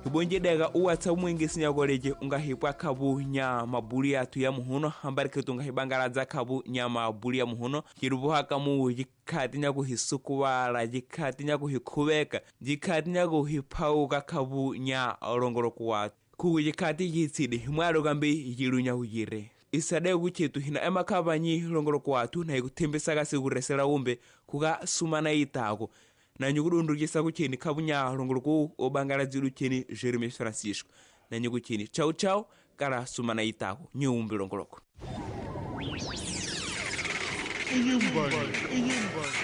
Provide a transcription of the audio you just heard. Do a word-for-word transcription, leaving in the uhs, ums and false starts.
Hibonje daga uwatsa mwingi sinyagoleje unga hipwa kabu nya mabuli atu ya muhuno hambarike tunga hibangaraza kabu nya mabuli ya muhuno hirubuha kamu jikati nyago hisuku wala jikati nyago hikubeka jikati nyago hipauka kabu nya rongoro kuwa kugu jikati jitsidi himwaro gambi jirunya hujire isade guchetu hina ema kabanyi rongoro kuwa tu na hikutembesa siguresera umbe kuga sumana itago na nyugurundu gisa kucheni kabunya rongoro obangara ziru cheni Jeremy Francisco na nyugu cheni chau chau kara sumana itago nyumbi rongoroko.